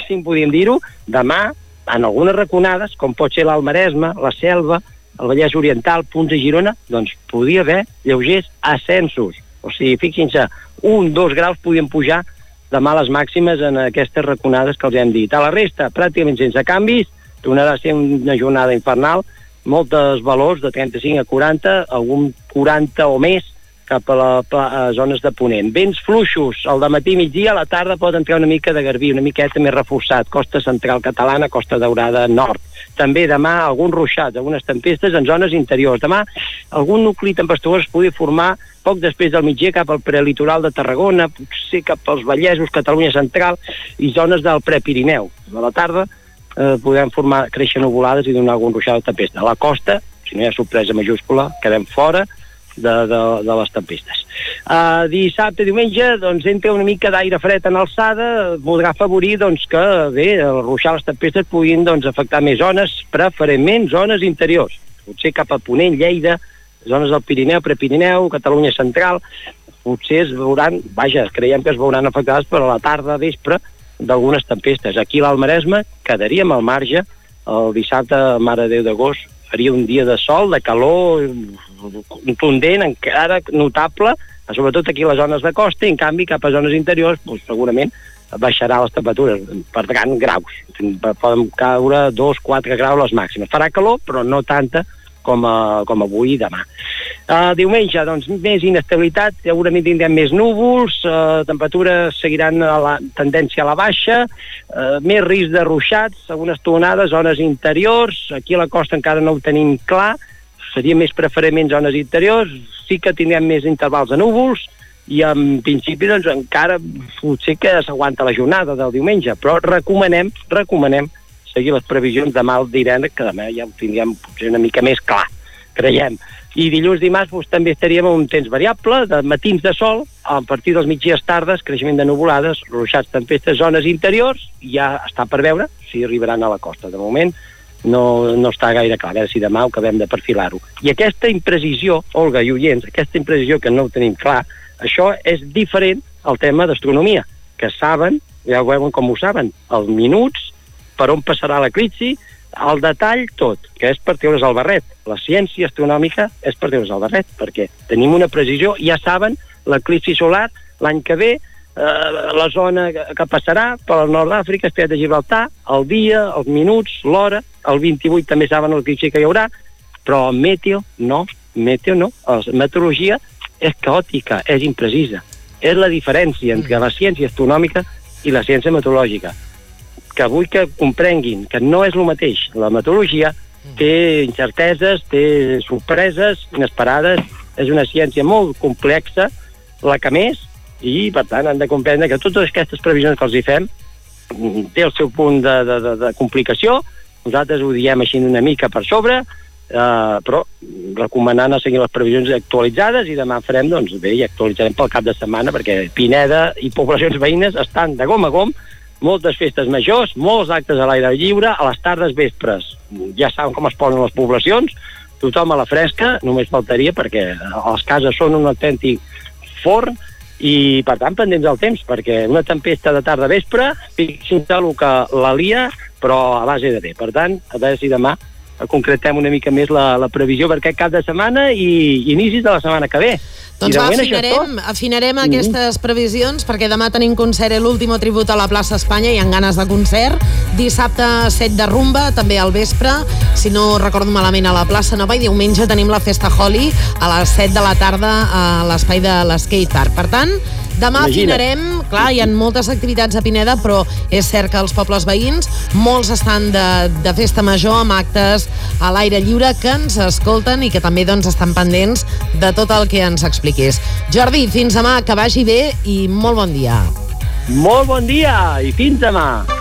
màxim, podríem dir-ho, demà, en algunes raconades, com pot ser l'Alt Maresme, la Selva, el Vallès Oriental, punts de Girona, doncs podia haver lleugers ascensos. O sigui, fixin-se, 1-2 graus podien pujar demà les màximes en aquestes raconades que els hem dit. A la resta, pràcticament sense canvis, tornarà a ser una jornada infernal, moltes valors de 35 a 40, algun 40 o més cap a les zones de Ponent. Vents fluixos, al dematí migdia, a la tarda pot entrar una mica de garbí, una miqueta més reforçat, costa central catalana, costa daurada nord. També demà alguns ruixats, algunes tempestes en zones interiors. Demà algun nucli tempestuós es podria formar poc després del migdia cap al prelitoral de Tarragona, potser cap als Vallesos, Catalunya central i zones del Prepirineu. A la tarda podem créixer nuvolades i donar algun ruixat de tempesta. A la costa, si no hi ha sorpresa majúscula, quedem fora de les tempestes. Dissabte, diumenge, doncs entra una mica d'aire fred en alçada, podrà afavorir doncs, que bé, el ruixar, les tempestes puguin doncs, afectar més zones, preferentment zones interiors. Potser cap a Ponent, Lleida, zones del Pirineu, Prepirineu, Catalunya central, potser es veuran, creiem que es veuran afectades per a la tarda, vespre, d'algunes tempestes. Aquí a l'Alt Maresme quedaríem al marge. El dissabte, Mare de Déu d'agost, faria un dia de sol, de calor contundent, encara notable, sobretot aquí a les zones de costa, i en canvi cap a zones interiors doncs, segurament baixarà les temperatures, per tant graus, poden caure 2-4 graus les màximes. Farà calor, però no tanta com avui i demà. Diumenge, doncs, més inestabilitat, segurament tindrem més núvols, temperatures seguiran la tendència a la baixa, més risc de ruixats, algunes tonades, zones interiors, aquí a la costa encara no ho tenim clar, seria més preferentment zones interiors, sí que tindrem més intervals de núvols, i en principi doncs encara potser que s'aguanta la jornada del diumenge, però recomanem seguir les previsions demà al divendres, que demà ja ho tindríem potser una mica més clar, creiem. I dilluns, dimarts, doncs, també estaríem en un temps variable, de matins de sol, a partir dels migdies tardes, creixement de nuvolades, ruixats, tempestes, zones interiors, ja està per veure si arribaran a la costa. De moment no està gaire clar, a veure si demà ho acabem de perfilar-ho. I aquesta imprecisió, Olga i oients, aquesta imprecisió que no ho tenim clar, això és diferent al tema d'astronomia, que saben, ja ho veuen com ho saben, els minuts, per on passarà l'eclipsi, al detall tot, que és per treure's el barret. La ciència astronòmica és per treure's el barret, perquè tenim una precisió, ja saben l'eclipsi solar l'any que ve, la zona que passarà pel nord d'Àfrica, Estret de Gibraltar, el dia, els minuts, l'hora, el 28 també saben l'eclipsi que hi haurà, però meteo no. La meteorologia és caòtica, és imprecisa. És la diferència entre la ciència astronòmica i la ciència meteorològica. Que vull que comprenguin que no és el mateix. La meteorologia té incerteses, té sorpreses inesperades, és una ciència molt complexa, la que més, i per tant han de comprendre que totes aquestes previsions que els hi fem té el seu punt de complicació. Nosaltres ho diem així una mica per sobre, però recomanant a seguir les previsions actualitzades, i demà farem, doncs bé, i actualitzarem pel cap de setmana, perquè Pineda i poblacions veïnes estan de gom a gom, moltes festes majors, molts actes a l'aire lliure, a les tardes vespres. Ja saben com es posen les poblacions, tothom a la fresca, només faltaria, perquè les cases són un autèntic forn, i per tant pendents del temps, perquè una tempesta de tarda vespre, fixin-se el que la lia, però a base de bé. Per tant, a veure si demà concretem una mica més la previsió per aquest cap de setmana i inicis de la setmana que ve. Doncs afinarem aquestes previsions, perquè demà tenim concert a l'Último Tribut a la plaça Espanya, hi ha ganes de concert. Dissabte 7 de rumba, també al vespre, si no recordo malament, a la plaça Nova, i diumenge tenim la Festa Holly a les 7 de la tarda a l'espai de l'Skate Park. Per tant, demà afinarem, clar, hi ha moltes activitats a Pineda, però és cert que els pobles veïns, molts estan de festa major, amb actes a l'aire lliure, que ens escolten i que també doncs, estan pendents de tot el que ens expliquis. Jordi, fins demà, que vagi bé i molt bon dia. Molt bon dia i fins demà.